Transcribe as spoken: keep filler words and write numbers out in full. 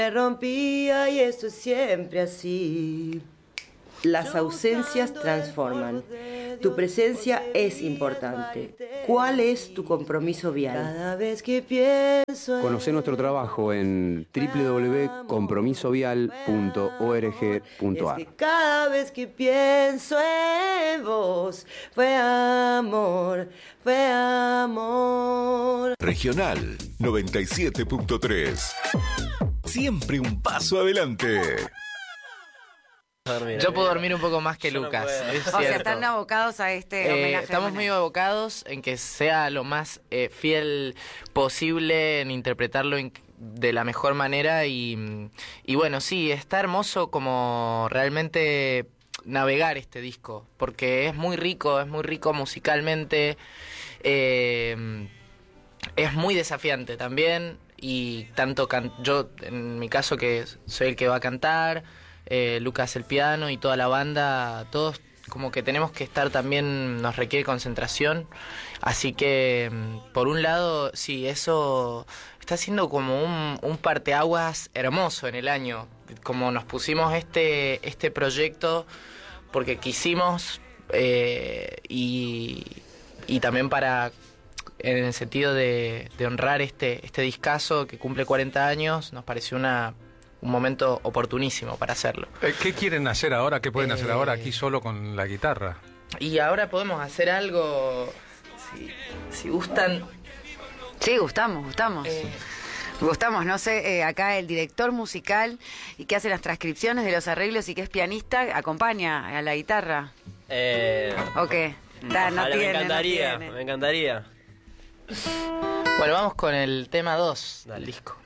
Me rompía y esto es siempre así. Las ausencias transforman. Tu presencia es importante. ¿Cuál es tu compromiso vial? Cada vez que pienso en... Conoce nuestro trabajo en doble u doble u doble u punto compromiso vial punto org punto a r. Es que cada vez que pienso en vos, fue amor, fue amor. Regional noventa y siete punto tres. Siempre un paso adelante. Yo puedo dormir un poco más que Lucas, no es o sea, cierto. están abocados a este Eh, homenaje. estamos homenaje. muy abocados en que sea lo más eh, fiel posible, en interpretarlo in- de la mejor manera y, y bueno, sí, está hermoso como realmente navegar este disco, porque es muy rico, es muy rico musicalmente, eh, es muy desafiante también y tanto can- yo en mi caso que soy el que va a cantar, eh, Lucas el piano y toda la banda, todos como que tenemos que estar también, nos requiere concentración, así que por un lado sí, eso está siendo como un, un parteaguas hermoso en el año, como nos pusimos este, este proyecto porque quisimos eh, y, y también para en el sentido de, de honrar este, este discazo que cumple cuarenta años, nos pareció una un momento oportunísimo para hacerlo. ¿Qué quieren hacer ahora? ¿Qué pueden Eh, hacer ahora aquí solo con la guitarra? Y ahora podemos hacer algo, si, si gustan. Sí, gustamos, gustamos. Eh, Gustamos, no sé, eh, acá el director musical y que hace las transcripciones de los arreglos y que es pianista, acompaña a la guitarra. Eh, ¿O qué? Ta, no ojalá, tiene, me encantaría, no tiene. me encantaría. bueno, vamos con el tema dos del disco.